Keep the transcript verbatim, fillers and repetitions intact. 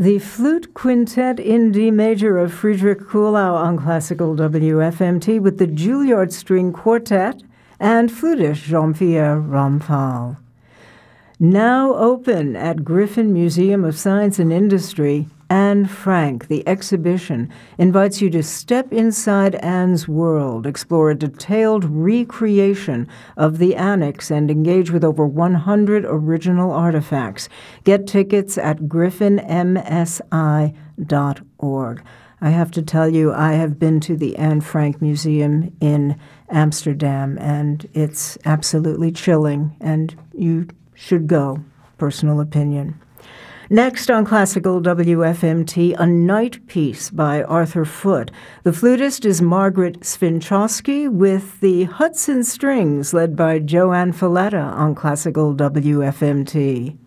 The Flute Quintet in D major of Friedrich Kuhlau on Classical W F M T with the Juilliard String Quartet and flutist Jean-Pierre Rampal. Now open at Griffin Museum of Science and Industry, Anne Frank, the exhibition, invites you to step inside Anne's world, explore a detailed recreation of the annex, and engage with over one hundred original artifacts. Get tickets at griffin m s i dot org. I have to tell you, I have been to the Anne Frank Museum in Amsterdam, and it's absolutely chilling, and you should go. Personal opinion. Next on Classical W F M T, A Night Piece by Arthur Foote. The flutist is Margaret Svinchowski with the Hudson Strings led by Joanne Falletta on Classical W F M T.